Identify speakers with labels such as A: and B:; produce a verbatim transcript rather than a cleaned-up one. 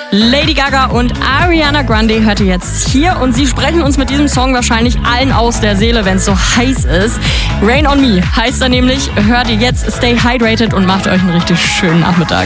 A: Lady Gaga und Ariana Grande hört ihr jetzt hier und sie sprechen uns mit diesem Song wahrscheinlich allen aus der Seele, wenn es so heiß ist. Rain on Me heißt er nämlich. Hört ihr jetzt, stay hydrated und macht euch einen richtig schönen Nachmittag.